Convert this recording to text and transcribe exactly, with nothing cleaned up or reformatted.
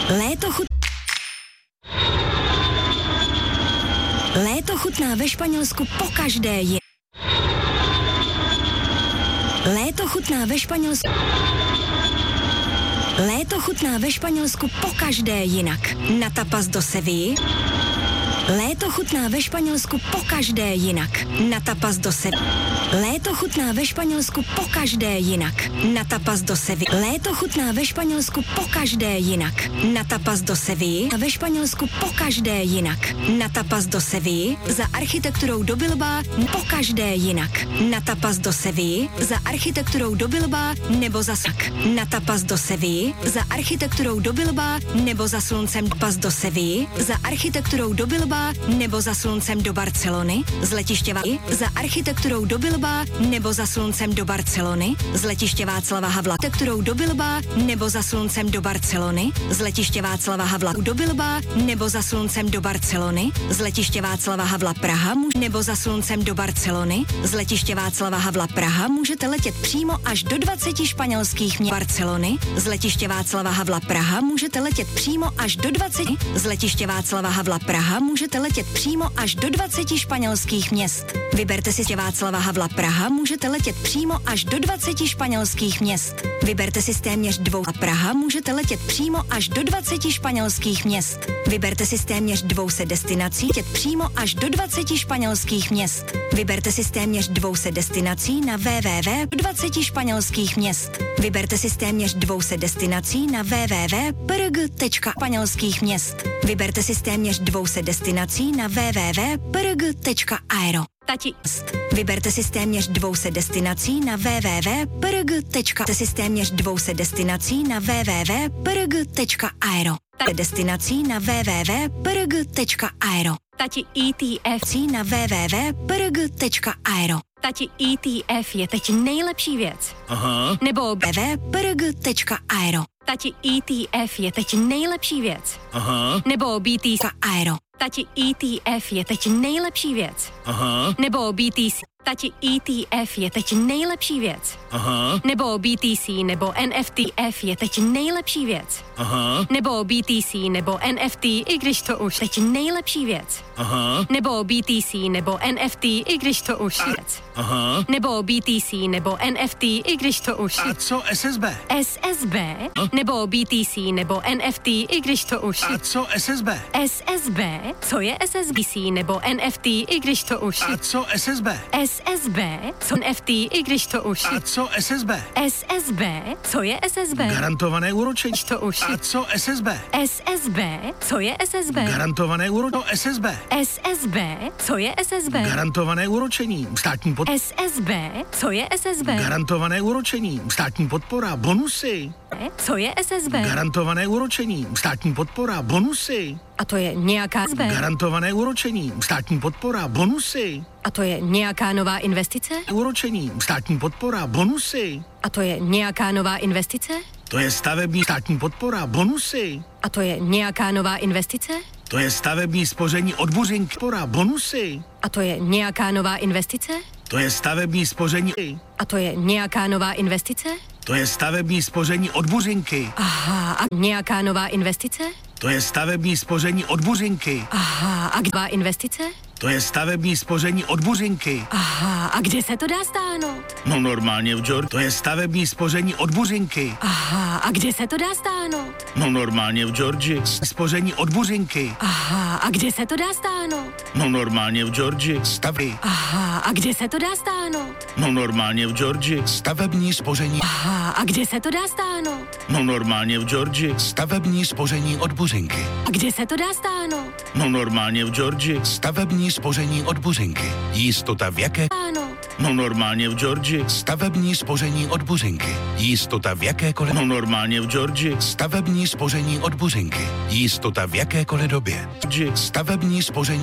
Léto chut... Léto chutná ve Španělsku pokaždé je. Léto chutná ve Španělsku. Léto chutná ve Španělsku pokaždé jinak. Na tapas do Sevilly. Léto chutná ve Španělsku pokaždé jinak. Na tapas do Sevilly. Léto chutná ve Španělsku pokaždé jinak. Na tapas do Sevilly. Léto chutná ve Španělsku pokaždé jinak. Na tapas do Sevilly. A ve Španělsku pokaždé jinak. Na tapas do Sevilly. Za architekturou do Bilbaa pokaždé jinak. Na tapas do Sevilly. Za architekturou do Bilbaa nebo za sak. Na tapas do Sevilly. Za architekturou do Bilbaa nebo za sluncem tapas do Sevilly. Za architekturou do Bilbaa nebo za sluncem do Barcelony. Z letiště Vá- za architekturou do Bilbaa nebo za sluncem do Barcelony. Z letiště Václava Havla architekturou do Bilbaa nebo za sluncem do Barcelony. Z letiště Václava Havla do Bilbaa nebo za sluncem do Barcelony. Z letiště Václava Havla Praha nebo za sluncem do Barcelony. Z letiště Václava Havla Praha můžete letět přímo až do dvaceti španělských měst Barcelony. Z letiště Václava Havla Praha můžete letět přímo až do dvaceti. Z letiště Václava Havla Praha můžete letět přímo až do dvaceti španělských měst. Vyberte si Václava Havla Praha můžete letět přímo až do dvaceti španělských měst. Vyberte si téměř dvou a Praha můžete letět přímo až do dvaceti španělských měst. Vyberte si téměř dvou se destinací letět přímo až do dvaceti španělských měst. Vyberte si téměř dvou se destinací na www tečka dvaceti španělských měst. Vyberte si téměř dvou se destinací na www tečka španělských měst. Vyberte si téměř dvou se destinací na www tečka aero. Tati. Vyberte si téměř dvou se destinací na www tečka si téměř dvou se destinací na www tečka aero. Destinací na www tečka aero. Tati E T F na www tečka aero. Tati E T F je teď nejlepší věc. Aha. Nebo www tečka aero. Tati E T F je teď nejlepší věc. Aha. Nebo B T C aero. Tati E T F je teď nejlepší věc. Aha. Nebo B T C. Tati E T F je teď nejlepší věc. Aha. Nebo B T C nebo N F T F je teď nejlepší věc. Aha. Nebo B T C nebo N F T, i když to už teď nejlepší věc. Aha. Nebo B T C nebo N F T, i když to už věc. Aha. Nebo B T C nebo N F T, i když to už A co S S B? S S B nebo B T C nebo N F T, i když to už A co S S B? S S B, co je S S B C nebo N F T, i když to už A co S S B? S S B, co N F T, i když to už A co S S B? S S B, co je S S B? Garantované úročení. To už A co S S B? S S B, co je S S B? Garantované úročení. S S B. S S B, co je S S B? Garantované úročení. Státní pod... S S B, co je S S B? Garantované úročení. Státní podpora. Bonusy. Co je S S B? Garantované úročení. Státní podpora. Bonusy. A to je nějaká S B. Garantované úročení. Státní podpora. Bonusy. A to je nějaká nová investice? Úročení. Státní podpora. Bonusy. A to je nějaká nová investice? To je stavební státní podpora. Bonusy. A to je nějaká nová investice? To je stavební spoření od Buřinky. Podpora. Bonusy. A to je nějaká nová investice? To je stavební spoření. A to je nějaká nová investice? To je stavební spoření od Buřinky. Aha, a nějaká nová investice? To je stavební spoření od Buřinky. Aha, a nová investice? To je stavební spoření od Buřinky. Aha, a kde se to dá stáhnout? No normálně v George. To je stavební spoření od Buřinky. Aha, a kde se to dá stáhnout? No normálně v Georgi. Spoření od Buřinky. Aha, a kde se to dá stáhnout? No normálně v Georgi. Stavy. Aha, a kde se to dá stáhnout? No normálně v Georgi. Stavební spoření. Aha, a kde se to dá stáhnout? No normálně v Georgi. Stavební spoření od Buřinky. A kde se to dá stáhnout? No normálně v Georgi. Stavební spoření od Buřinky. Jistota v jaké... Stáhnout. No normálně v Georgi. Stavební spoření od Buřinky. Jistota v jakékoliv... No normálně v Georgi. Stavební spoření od Buřinky. Jistota v jakékoliv době. Stavební spoření